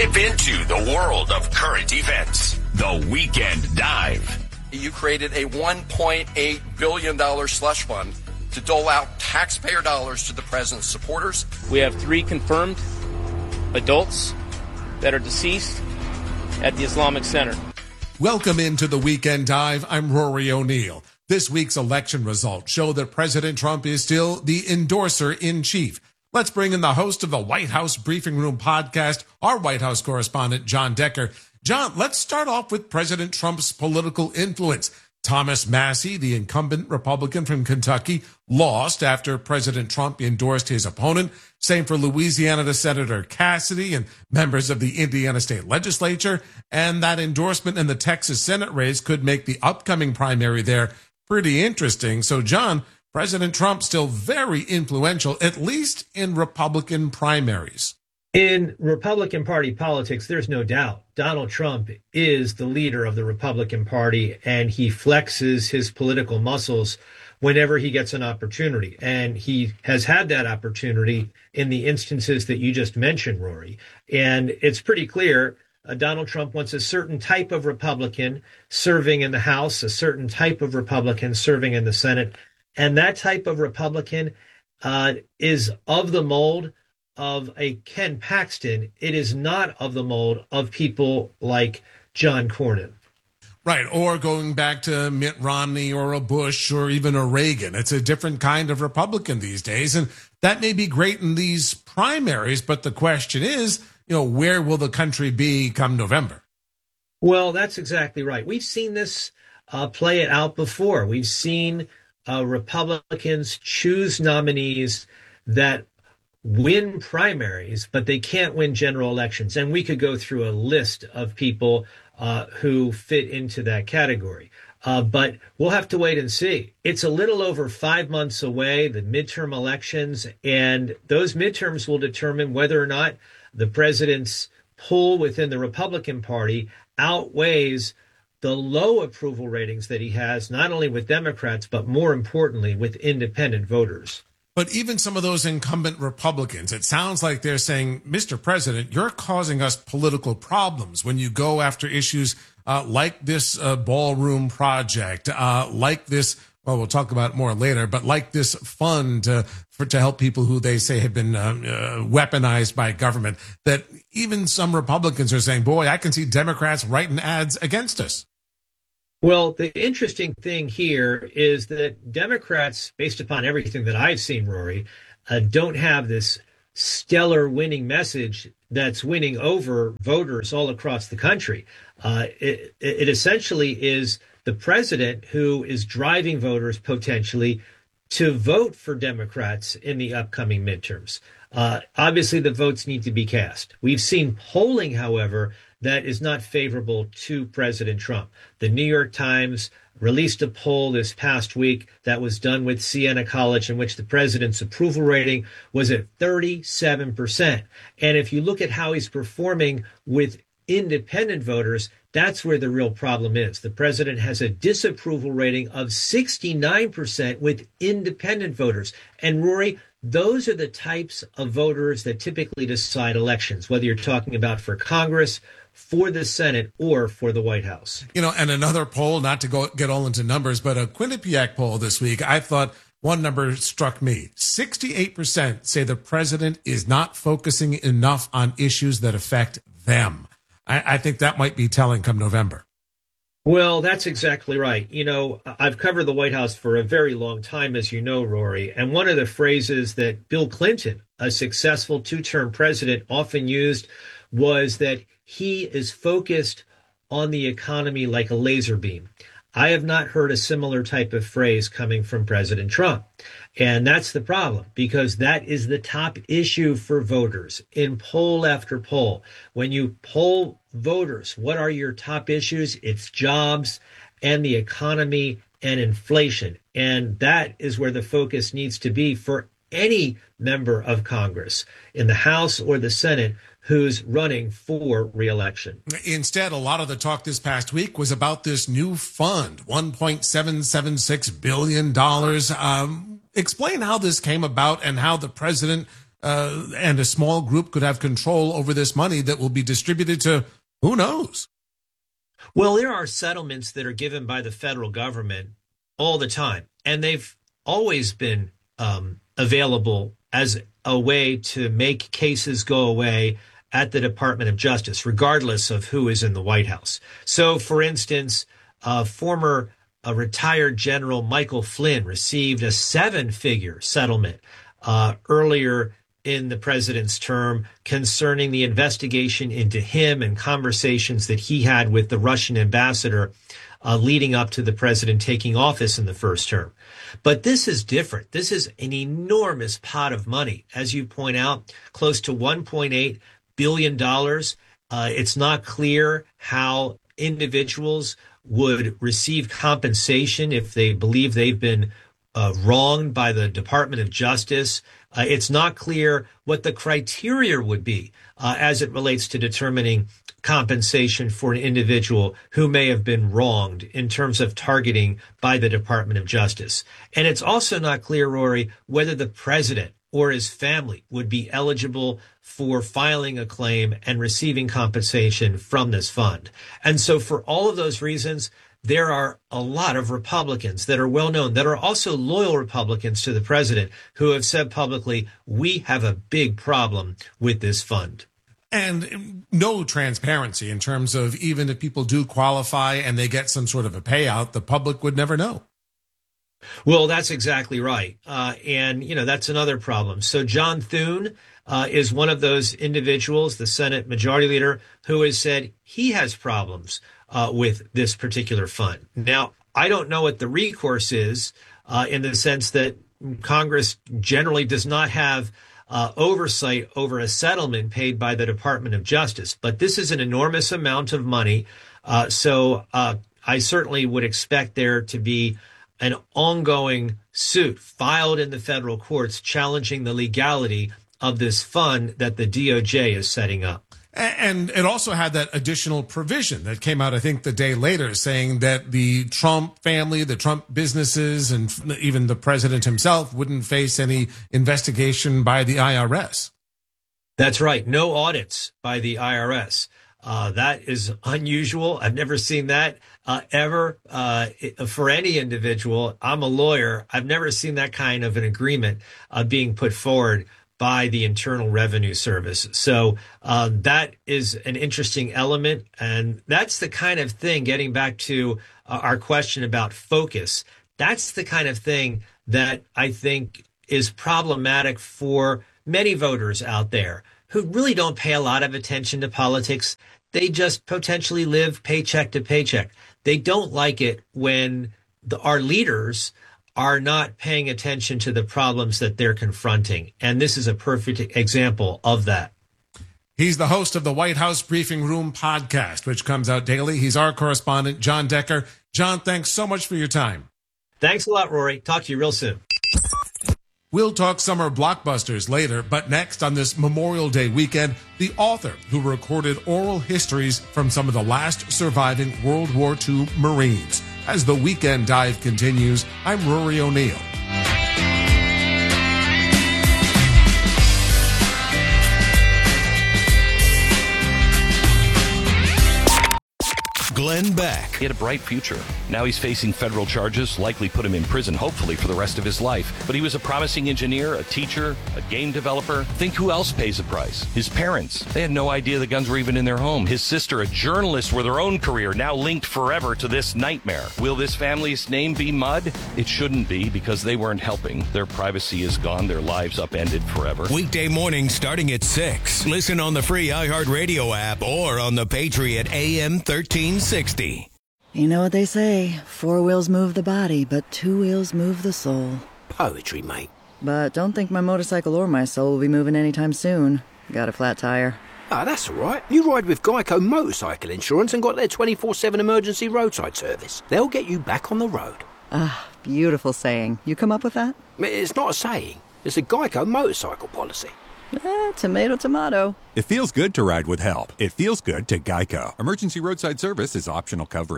Dip into the world of current events. The Weekend Dive. You created a $1.8 billion slush fund to dole out taxpayer dollars to the president's supporters. We have 3 confirmed adults that are deceased at the Islamic Center. Welcome into the Weekend Dive. I'm Rory O'Neill. This week's election results show that President Trump is still the endorser-in-chief. Let's bring in the host of the White House Briefing Room podcast, our White House correspondent, John Decker. John, let's start off with President Trump's political influence. Thomas Massie, the incumbent Republican from Kentucky, lost after President Trump endorsed his opponent. Same for Louisiana Senator Cassidy and members of the Indiana state legislature. And that endorsement in the Texas Senate race could make the upcoming primary there pretty interesting. So, John, President Trump still very influential, at least in Republican primaries. In Republican Party politics, there's no doubt Donald Trump is the leader of the Republican Party, and he flexes his political muscles whenever he gets an opportunity. And he has had that opportunity in the instances that you just mentioned, Rory. And it's pretty clear Donald Trump wants a certain type of Republican serving in the House, a certain type of Republican serving in the Senate. And that type of Republican is of the mold of a Ken Paxton. It is not of the mold of people like John Cornyn. Right, or going back to Mitt Romney or a Bush or even a Reagan. It's a different kind of Republican these days, and that may be great in these primaries, but the question is, where will the country be come November? Well, that's exactly right. We've seen this play it out before. We've seen Republicans choose nominees that win primaries, but they can't win general elections. And we could go through a list of people who fit into that category. But we'll have to wait and see. It's a little over 5 months away, the midterm elections, and those midterms will determine whether or not the president's pull within the Republican Party outweighs the low approval ratings that he has, not only with Democrats, but more importantly, with independent voters. But even some of those incumbent Republicans, it sounds like they're saying, Mr. President, you're causing us political problems when you go after issues like this ballroom project, like this, well, we'll talk about it more later, but like this fund to help people who they say have been weaponized by government, that even some Republicans are saying, boy, I can see Democrats writing ads against us. Well, the interesting thing here is that Democrats, based upon everything that I've seen, Rory, don't have this stellar winning message that's winning over voters all across the country. It essentially is the president who is driving voters potentially to vote for Democrats in the upcoming midterms. Obviously, the votes need to be cast. We've seen polling, however, that is not favorable to President Trump. The New York Times released a poll this past week that was done with Siena College, in which the president's approval rating was at 37%. And if you look at how he's performing with independent voters, that's where the real problem is. The president has a disapproval rating of 69% with independent voters. And Rory, those are the types of voters that typically decide elections, whether you're talking about for Congress, for the Senate, or for the White House. And another poll, not to get all into numbers, but a Quinnipiac poll this week, I thought one number struck me. 68% say the president is not focusing enough on issues that affect them. I think that might be telling come November. Well, that's exactly right. I've covered the White House for a very long time, as you know, Rory. And one of the phrases that Bill Clinton, a successful two-term president, often used was that he is focused on the economy like a laser beam. I have not heard a similar type of phrase coming from President Trump. And that's the problem, because that is the top issue for voters in poll after poll. When you poll voters, what are your top issues? It's jobs and the economy and inflation. And that is where the focus needs to be for any member of Congress in the House or the Senate who's running for re-election. Instead, a lot of the talk this past week was about this new fund, $1.776 billion. Explain how this came about and how the president and a small group could have control over this money that will be distributed to who knows? Well, there are settlements that are given by the federal government all the time, and they've always been available as a way to make cases go away at the Department of Justice, regardless of who is in the White House. So, for instance, former retired General Michael Flynn received a 7-figure settlement earlier in the president's term concerning the investigation into him and conversations that he had with the Russian ambassador leading up to the president taking office in the first term. But this is different. This is an enormous pot of money. As you point out, close to $1.8 billion. It's not clear how individuals would receive compensation if they believe they've been wronged by the Department of Justice. It's not clear what the criteria would be as it relates to determining compensation for an individual who may have been wronged in terms of targeting by the Department of Justice. And it's also not clear, Rory, whether the president or his family would be eligible for filing a claim and receiving compensation from this fund. And so for all of those reasons, there are a lot of Republicans that are well known, that are also loyal Republicans to the president, who have said publicly, we have a big problem with this fund. And no transparency in terms of even if people do qualify and they get some sort of a payout, the public would never know. Well, that's exactly right. And, that's another problem. So John Thune is one of those individuals, the Senate Majority Leader, who has said he has problems with this particular fund. Now, I don't know what the recourse is in the sense that Congress generally does not have oversight over a settlement paid by the Department of Justice. But this is an enormous amount of money. So I certainly would expect there to be an ongoing suit filed in the federal courts challenging the legality of this fund that the DOJ is setting up. And it also had that additional provision that came out, I think, the day later, saying that the Trump family, the Trump businesses, and even the president himself wouldn't face any investigation by the IRS. That's right. No audits by the IRS. That is unusual. I've never seen that ever for any individual. I'm a lawyer. I've never seen that kind of an agreement being put forward by the Internal Revenue Service. So that is an interesting element. And that's the kind of thing, getting back to our question about focus, that's the kind of thing that I think is problematic for many voters out there who really don't pay a lot of attention to politics. They just potentially live paycheck to paycheck. They don't like it when our leaders are not paying attention to the problems that they're confronting. And this is a perfect example of that. He's the host of the White House Briefing Room podcast, which comes out daily. He's our correspondent, John Decker. John, thanks so much for your time. Thanks a lot, Rory. Talk to you real soon. We'll talk summer blockbusters later, but next on this Memorial Day weekend, the author who recorded oral histories from some of the last surviving World War II Marines. As the Weekend Dive continues, I'm Rory O'Neill. Glenn Beck. He had a bright future. Now he's facing federal charges, likely put him in prison, hopefully for the rest of his life. But he was a promising engineer, a teacher, a game developer. Think who else pays the price? His parents. They had no idea the guns were even in their home. His sister, a journalist with her own career, now linked forever to this nightmare. Will this family's name be mud? It shouldn't be, because they weren't helping. Their privacy is gone. Their lives upended forever. Weekday mornings starting at 6. Listen on the free iHeartRadio app or on the Patriot AM 1360. You know what they say, 4 wheels move the body, but 2 wheels move the soul. Poetry, mate. But don't think my motorcycle or my soul will be moving anytime soon. Got a flat tire. Ah, that's all right. You ride with Geico Motorcycle Insurance and got their 24/7 emergency roadside service. They'll get you back on the road. Ah, beautiful saying. You come up with that? It's not a saying. It's a Geico motorcycle policy. Tomato, tomato. It feels good to ride with help. It feels good to Geico. Emergency roadside service is optional coverage.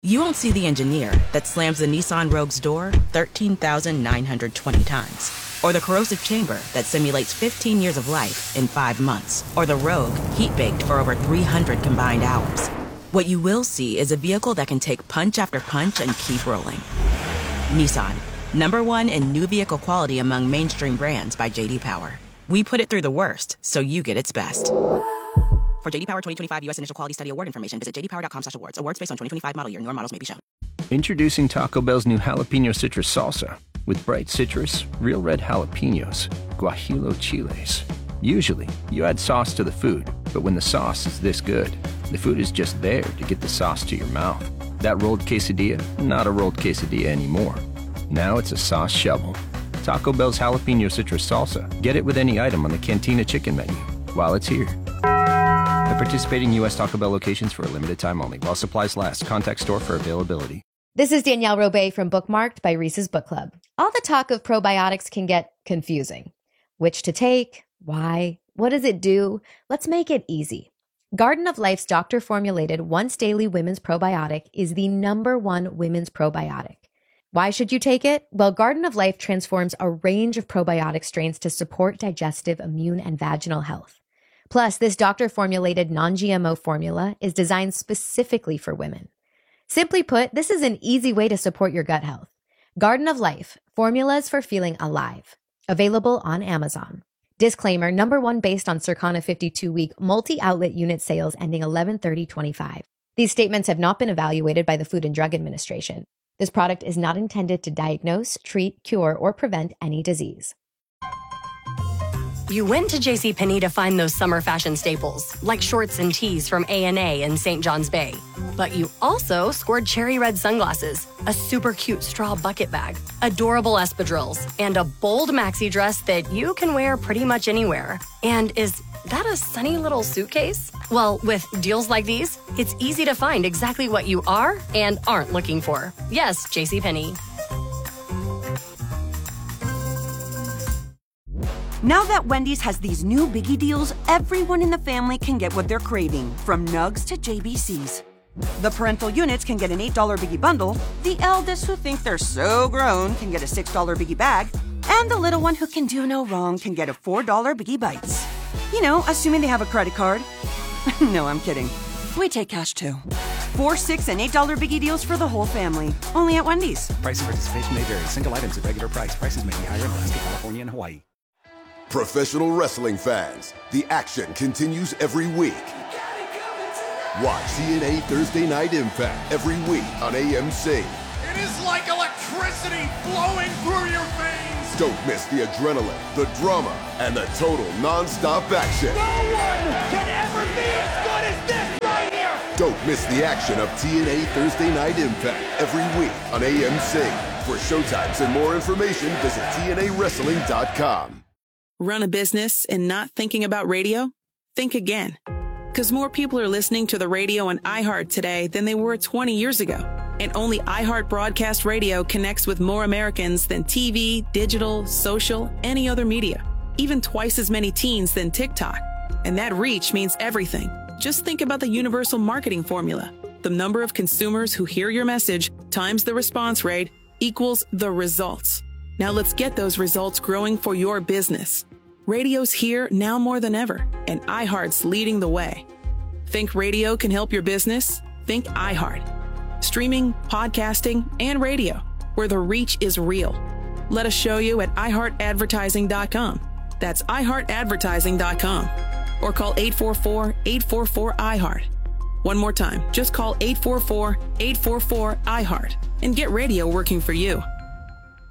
You won't see the engineer that slams the Nissan Rogue's door 13,920 times. Or the corrosive chamber that simulates 15 years of life in 5 months. Or the Rogue heat-baked for over 300 combined hours. What you will see is a vehicle that can take punch after punch and keep rolling. Nissan, #1 in new vehicle quality among mainstream brands by J.D. Power. We put it through the worst, so you get its best. For J.D. Power 2025 U.S. Initial Quality Study Award information, visit jdpower.com/awards. Awards based on 2025 model year. Newer models may be shown. Introducing Taco Bell's new jalapeno citrus salsa. With bright citrus, real red jalapenos, guajillo chiles. Usually, you add sauce to the food, but when the sauce is this good, the food is just there to get the sauce to your mouth. That rolled quesadilla, not a rolled quesadilla anymore. Now it's a sauce shovel. Taco Bell's jalapeno citrus salsa. Get it with any item on the Cantina chicken menu while it's here. At participating U.S. Taco Bell locations for a limited time only. While supplies last. Contact store for availability. This is Danielle Robay from Bookmarked by Reese's Book Club. All the talk of probiotics can get confusing. Which to take? Why? What does it do? Let's make it easy. Garden of Life's doctor-formulated once-daily women's probiotic is the #1 women's probiotic. Why should you take it? Well, Garden of Life transforms a range of probiotic strains to support digestive, immune, and vaginal health. Plus, this doctor-formulated non-GMO formula is designed specifically for women. Simply put, this is an easy way to support your gut health. Garden of Life, formulas for feeling alive. Available on Amazon. Disclaimer, #1 based on Circana 52-week multi-outlet unit sales ending 11/30/25. These statements have not been evaluated by the Food and Drug Administration. This product is not intended to diagnose, treat, cure, or prevent any disease. You went to JCPenney to find those summer fashion staples, like shorts and tees from A&A and St. John's Bay. But you also scored cherry red sunglasses, a super cute straw bucket bag, adorable espadrilles, and a bold maxi dress that you can wear pretty much anywhere. And is that a sunny little suitcase? Well, with deals like these, it's easy to find exactly what you are and aren't looking for. Yes, JCPenney. Now that Wendy's has these new biggie deals, everyone in the family can get what they're craving, from nugs to JBCs. The parental units can get an $8 biggie bundle, the eldest who think they're so grown can get a $6 biggie bag, and the little one who can do no wrong can get a $4 biggie bites. You know, assuming they have a credit card. No, I'm kidding. We take cash too. $4, $6, and $8 biggie deals for the whole family. Only at Wendy's. Price and participation may vary. Single items at regular price. Prices may be higher in Alaska, California, and Hawaii. Professional wrestling fans, the action continues every week. Watch TNA Thursday Night Impact every week on AMC. It is like electricity flowing through your veins. Don't miss the adrenaline, the drama, and the total non-stop action. No one can ever be as good as this right here. Don't miss the action of TNA Thursday Night Impact every week on AMC. For showtimes and more information, visit TNAWrestling.com. Run a business and not thinking about radio? Think again. Because more people are listening to the radio on iHeart today than they were 20 years ago. And only iHeart Broadcast Radio connects with more Americans than TV, digital, social, any other media. Even twice as many teens than TikTok. And that reach means everything. Just think about the universal marketing formula. The number of consumers who hear your message times the response rate equals the results. Now let's get those results growing for your business. Radio's here now more than ever, and iHeart's leading the way. Think radio can help your business? Think iHeart. Streaming, podcasting, and radio, where the reach is real. Let us show you at iHeartAdvertising.com. That's iHeartAdvertising.com. Or call 844-844-iHeart. One more time, just call 844-844-iHeart and get radio working for you.